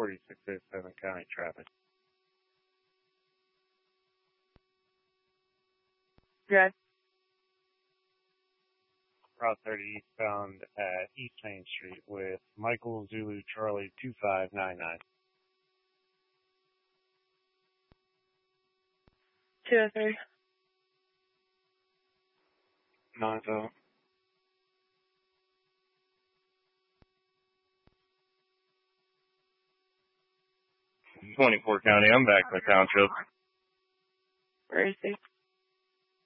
4607 County Traffic. Good. Route 30 eastbound at East Main Street with Michael Zulu Charlie 2599. 203. 90. 24 County, I'm back in the township. Where is he?